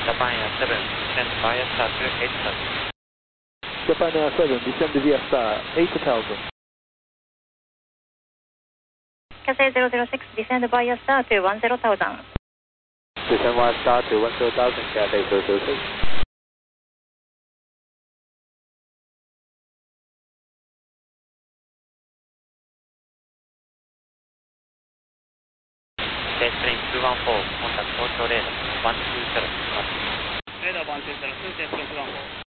Japan Air 7, descend via star to 8000. Japan Air 7, descend via star 8000. Cathay 006, descend via star to 10,000. Descend via star to 10,000, Cathay 006. Jetstream 214, contact Tokyo radar 127. Radar 127, Jetstream 214.